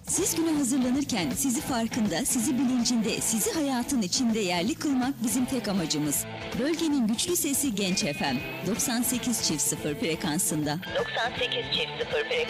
Siz güne hazırlanırken sizi farkında, sizi bilincinde, sizi hayatın içinde yerli kılmak bizim tek amacımız. Bölgenin güçlü sesi Genç FM 98.0 frekansında. 98.0 frekansında.